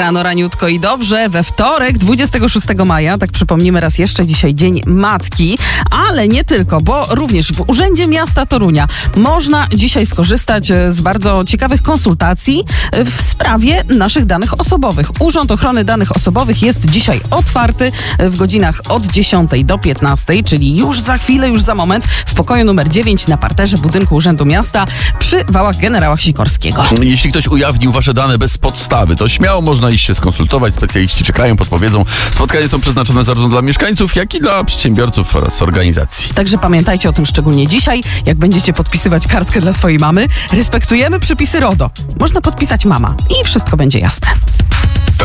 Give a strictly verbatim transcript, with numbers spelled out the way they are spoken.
Rano, raniutko i dobrze. We wtorek, dwudziestego szóstego maja, tak przypomnimy raz jeszcze, dzisiaj Dzień Matki, ale nie tylko, bo również w Urzędzie Miasta Torunia można dzisiaj skorzystać z bardzo ciekawych konsultacji w sprawie naszych danych osobowych. Urząd Ochrony Danych Osobowych jest dzisiaj otwarty w godzinach od dziesiątej do piętnastej, czyli już za chwilę, już za moment w pokoju numer dziewięć na parterze budynku Urzędu Miasta przy wałach generała Sikorskiego. Jeśli ktoś ujawnił wasze dane bez podstawy, to śmiało można iść się skonsultować. Specjaliści czekają, podpowiedzą. Spotkania są przeznaczone zarówno dla mieszkańców, jak i dla przedsiębiorców oraz organizacji. Także pamiętajcie o tym szczególnie dzisiaj, jak będziecie podpisywać kartkę dla swojej mamy. Respektujemy przepisy RODO. Można podpisać mama i wszystko będzie jasne.